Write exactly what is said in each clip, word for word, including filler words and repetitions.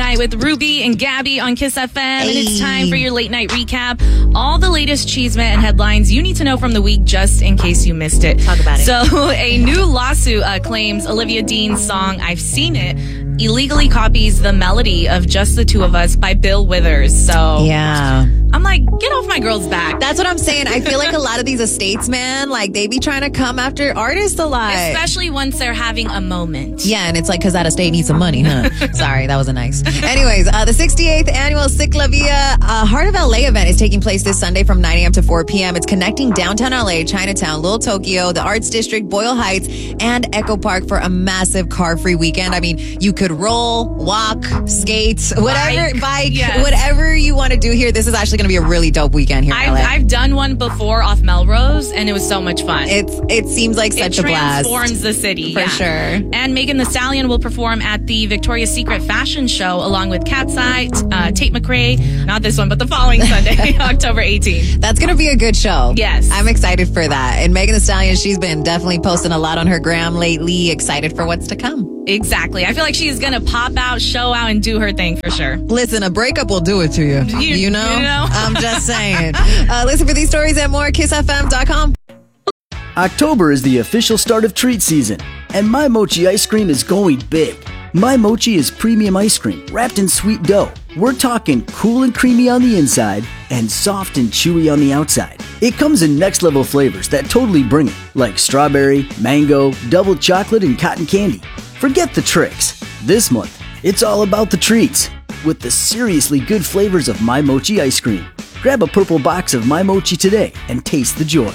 Night with Ruby and Gabby on Kiss F M. Hey. And it's time for your late night recap. All the latest cheesemate and headlines you need to know from the week just in case you missed it. Talk about it. So a new lawsuit uh, claims Olivia Dean's song I've Seen It illegally copies the melody of Just the Two of Us by Bill Withers. So yeah. I'm like, get off my girl's back. That's what I'm saying. I feel like a lot of these estates, man, like they be trying to come after artists a lot. Especially once they're having a moment. Yeah, and it's like, because that estate needs some money, huh? Sorry, that wasn't nice. Anyways, uh, the sixty-eighth annual Ciclavia uh, Heart of L A event is taking place this Sunday from nine a.m. to four p.m. It's connecting downtown L A, Chinatown, Little Tokyo, the Arts District, Boyle Heights, and Echo Park for a massive car-free weekend. I mean, you could roll, walk, skate, whatever, bike, bike yes. whatever you want to do here. This is actually going to be a really dope weekend here in I've, L A. I've done one before off Melrose, and it was so much fun. It's It seems like such it a blast. It transforms the city. For yeah. sure. And Megan Thee Stallion will perform at the Victoria's Secret Fashion Show along with Cat's Eye, uh, Tate McRae. Not this one, but the following Sunday, October eighteenth. That's going to be a good show. Yes. I'm excited for that. And Megan Thee Stallion, she's been definitely posting a lot on her gram lately. Excited for what's to come. Exactly. I feel like she's going to pop out, show out, and do her thing for sure. Listen, a breakup will do it to you. You, you, know? you know? I'm just saying. Uh, listen for these stories and more, kiss f m dot com. October is the official start of treat season, and My Mochi ice cream is going big. My Mochi is premium ice cream wrapped in sweet dough. We're talking cool and creamy on the inside and soft and chewy on the outside. It comes in next level flavors that totally bring it, like strawberry, mango, double chocolate, and cotton candy. Forget the tricks. This month, it's all about the treats with the seriously good flavors of My Mochi ice cream. Grab a purple box of My Mochi today and taste the joy.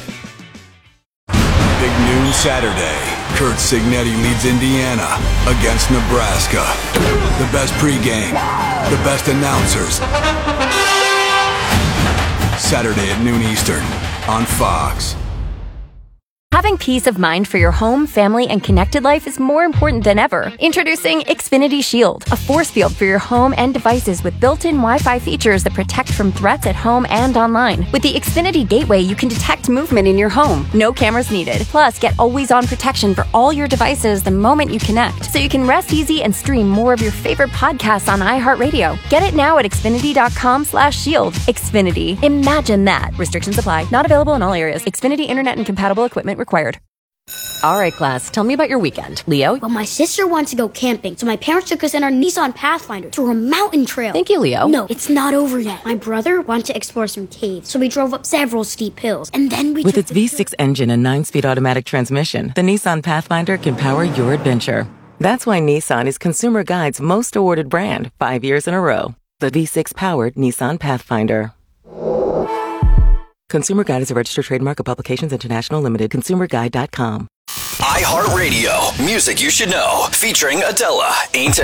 Big noon Saturday. Kurt Signetti leads Indiana against Nebraska. The best pregame, the best announcers. Saturday at noon Eastern on Fox. Having peace of mind for your home, family, and connected life is more important than ever. Introducing Xfinity Shield, a force field for your home and devices with built-in Wi-Fi features that protect from threats at home and online. With the Xfinity Gateway, you can detect movement in your home. No cameras needed. Plus, get always-on protection for all your devices the moment you connect, so you can rest easy and stream more of your favorite podcasts on iHeartRadio. Get it now at xfinity.com slash shield. Xfinity. Imagine that. Restrictions apply. Not available in all areas. Xfinity Internet and compatible equipment required. All right, class. Tell me about your weekend. Leo? Well, my sister wants to go camping, so my parents took us in our Nissan Pathfinder to a mountain trail. Thank you, Leo. No, it's not over yet. My brother wanted to explore some caves, so we drove up several steep hills, and then we With took its V six trip. engine and nine-speed automatic transmission, the Nissan Pathfinder can power your adventure. That's why Nissan is Consumer Guide's most awarded brand five years in a row. The V six-powered Nissan Pathfinder. Consumer Guide is a registered trademark of Publications International Limited. consumer guide dot com. iHeartRadio. Music you should know. Featuring Adela. Ain't